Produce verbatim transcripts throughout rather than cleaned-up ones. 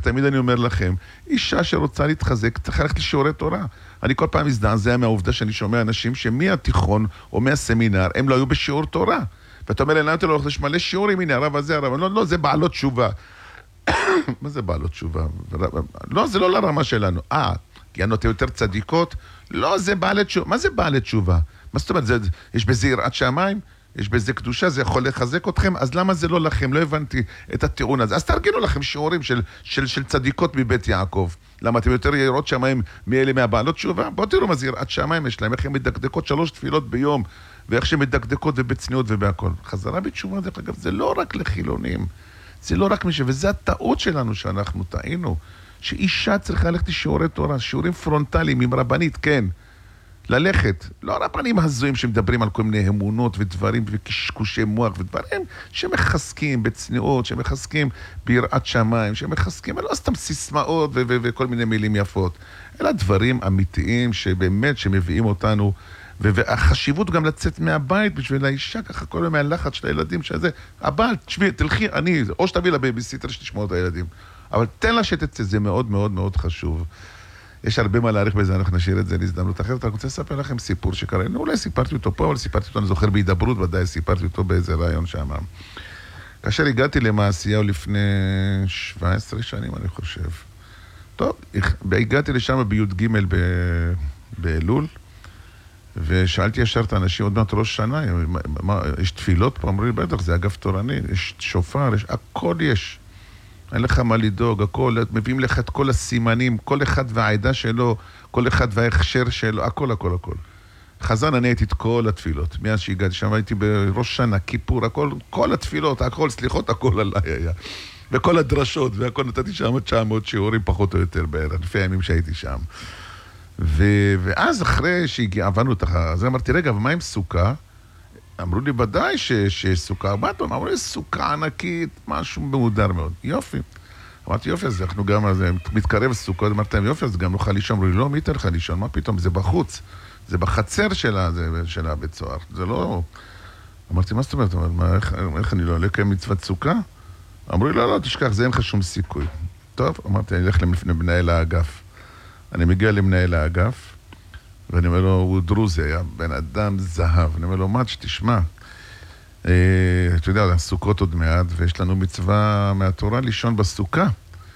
תמיד אני אומר לכם, אישה שרוצה להתחזק, צריך ללכת לשיעורי תורה. אני כל פעם מזדעזע מהעובדה שאני שומע אנשים שמהתיכון או מהסמינר, הם לא היו בשיעור תורה. ואתה אומר, אני לא הולך לשמלא שיעורים, הנה, הרב הזה, הרב, לא, לא, זה בעלות תשובה. מה זה בעלות תשובה? לא, זה לא לרמה שלנו. אה, כי אנו יותר צדיקות? לא, זה בעלת תשובה. מה זה בעלת תשובה? מה זאת אומרת, זה, יש בזה יראת שמיים? יש בזה קדושה, זה יכול לחזק אתכם, אז למה זה לא לכם? לא הבנתי את הטיעון הזה. אז תרגלו לכם שיעורים של, של, של צדיקות מבית יעקב. למה אתם יותר יראות שמיים מאלה מהבעלות תשובה? בואו תראו מה זה יראת שמיים יש להם, איך הן מדקדקות שלוש תפילות ביום, ואיך שהן מדקדקות ובצניעות ובהכל. חזרה בתשובה, דרך אגב, זה לא רק לחילונים, זה לא רק מי ש... וזה הטעות שלנו שאנחנו טעינו, שאישה צריכה ללכת לשיעורי תורה, שיעורים פרונטליים עם רבנית, כן. ללכת, לא רבנים הזויים שמדברים על כל מיני אמונות ודברים וקשקושי מוח ודברים שמחזקים בצניעות, שמחזקים ביראת שמיים, שמחזקים, לא סתם סיסמאות ו- ו- וכל מיני מילים יפות, אלא דברים אמיתיים שבאמת שמביאים אותנו, ו- והחשיבות גם לצאת מהבית בשביל האישה, ככה כל מיני מהלחץ של הילדים שזה, הבעל, תשבי, תלכי, אני, או שתביא לבייביסיטר שתשמור את הילדים, אבל תן לה שתצא, זה מאוד מאוד מאוד חשוב. יש הרבה מה להעריך בזה, אנחנו נשאיר את זה להזדמנות אחרת. אני רוצה לספר לכם סיפור שקרה. אולי סיפרתי אותו פה, אבל סיפרתי אותו, אני זוכר בהידברות, ודאי סיפרתי אותו באיזה רעיון שם. כאשר הגעתי למעשיהו לפני שבע עשרה שנים, אני חושב. טוב, הגעתי לשם בי' ג' באלול, ושאלתי ישר את האנשים, עוד מעט ראש שנה, מה, יש תפילות פה? אמרו לי, בטח, זה אגף תורני, יש שופר, יש, הכל יש. אין לך מה לדאוג, הכל, מביאים לך את כל הסימנים, כל אחד והעדה שלו, כל אחד וההכשר שלו, הכל, הכל, הכל. חזן, אני הייתי את כל התפילות. מאז שהגעתי שם, הייתי בראש שנה, כיפור, הכל, כל התפילות, הכל, סליחות, הכל עליי היה. וכל הדרשות, והכל נתתי שם תשע מאות שיעורים פחות או יותר בערך, לפי הימים שהייתי שם. ו- ואז אחרי שעברנו את החר, אז אמרתי, רגע, ומה עם סוכה? אמרו לי, ודאי שיש סוכה, אמרתי, אמרו לי, סוכה ענקית, משהו מהודר מאוד. יופי. אמרתי, יופי, אז אנחנו גם, אז מתקרב סוכה, אמרתי להם, יופי, אז גם נוכל לישון. אמרו לי, לא, מי ייתן לך לישון? מה פתאום? זה בחוץ. זה בחצר שלה, זה, של הבית סוהר. זה לא... אמרתי, מה זאת אומרת? מה, איך, איך אני לא לקיים מצוות סוכה? אמרו לי, לא, לא, תשכח, זה אין לך שום סיכוי. טוב, אמרתי, אני אלך למנהל האגף. אני מגיע למנהל האגף, ואני אומר לו, הוא דרוזי, היה בן אדם זהב. אני אומר לו, מה, שתשמע, אה, אתה יודע, הסוכות עוד מעט, ויש לנו מצווה מהתורה לישון בסוכה.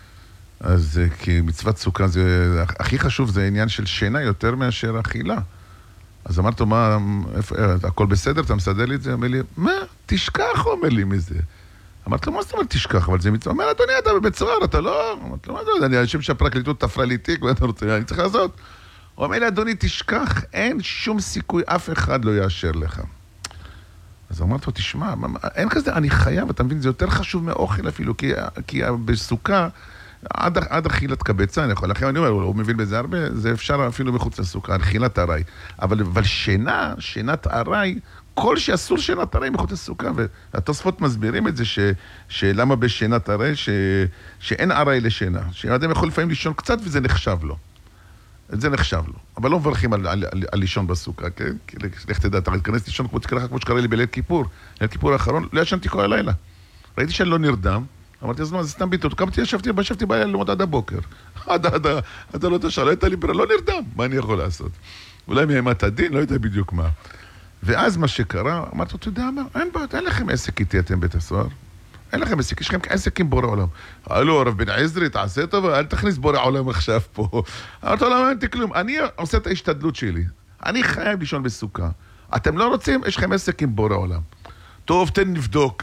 אז כי מצוות סוכה זה, הכי חשוב זה עניין של שינה יותר מאשר אכילה. אז אמרתי לו, מה, איפה, הכל בסדר? אתה מסדר לי את זה? אומר לי, מה? תשכח, אומר לי מזה. אמרתי לו, מה זאת אומרת תשכח? אבל זה מצווה. אומר, אדוני, אתה בבית סוהר, אתה לא... אמרתי לו, מה זה? אני חושב שהפרקליטות תפרה לי תיק, ואתה רוצה, אני צריך לעשות. הוא אומר לי, אדוני, תשכח, אין שום סיכוי, אף אחד לא יאשר לך. אז אמרתי לו, תשמע, אין כזה, אני חייב, אתה מבין, זה יותר חשוב מאוכל אפילו, כי, כי בסוכה, עד, עד אכילת קבצה, אני יכול, לכן אני אומר, הוא מבין בזה הרבה, זה אפשר אפילו מחוץ לסוכה, אכילת הרי. אבל, אבל שינה, שינת הרי, כל שאסור שינת הרי מחוץ לסוכה, והתוספות מסבירים את זה, ש, שלמה בשינת הרי, ש, שאין הרי לשינה, שאדם יכול לפעמים לישון קצת וזה נחשב לו. זה נחשב לו. אבל לא מברכים על, על, על, על לישון בסוכה, כן? כי לך תדע, אתה מתכנס לישון כמו תקרח, כמו שקרה לי בליל כיפור. ליל כיפור האחרון, לא ישנתי כל הלילה. ראיתי שאני לא נרדם, אמרתי, אז מה, זה סתם ביטות. קמתי, ישבתי, ישבתי בלילה ללמוד עד הבוקר. עד, עד, עד, לא תשאל, לא הייתה לי ברירה, לא נרדם. מה אני יכול לעשות? אולי מאימת הדין, לא יודע בדיוק מה. ואז מה שקרה, אמרתי, אתה יודע מה, אין בעיה, אין לכם עסק איתי, אתם בית הסוהר. אין לכם עסק, יש לכם עסק עם בורא עולם. הלו, רב בן עזרי, תעשה טוב, אל תכניס בורא עולם עכשיו פה. אמרתי לו, למה אין לי כלום? אני עושה את ההשתדלות שלי. אני חייב לישון בסוכה. אתם לא רוצים, יש לכם עסק עם בורא עולם. טוב, תן נבדוק.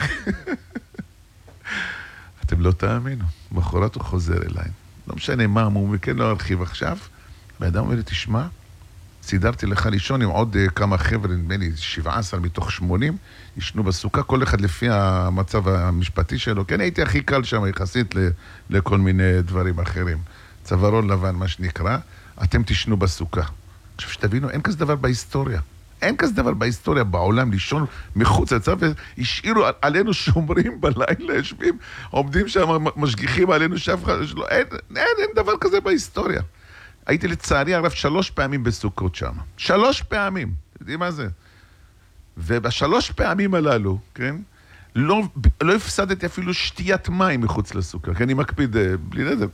אתם לא תאמינו. מחרת הוא חוזר אליי. לא משנה מה, הוא מכן לא ארחיב עכשיו. והאדם אומר לי, תשמע, סידרתי לך לישון עם עוד כמה חבר'ה, נדמה לי, שבעה עשר מתוך שמונים, ישנו בסוכה, כל אחד לפי המצב המשפטי שלו. כן, הייתי הכי קל שם, יחסית לכל מיני דברים אחרים. צווארון לבן, מה שנקרא, אתם תשנו בסוכה. עכשיו, שתבינו, אין כזה דבר בהיסטוריה. אין כזה דבר בהיסטוריה בעולם, לישון מחוץ לצו, והשאירו עלינו שומרים בלילה, יושבים, עומדים שם, משגיחים עלינו שאף אחד, אין, אין, אין דבר כזה בהיסטוריה. הייתי לצערי הרב שלוש פעמים בסוכות שם. שלוש פעמים. יודעים מה זה? ובשלוש פעמים הללו, כן? לא, לא הפסדתי אפילו שתיית מים מחוץ לסוכה, כי אני מקפיד בלי נדר.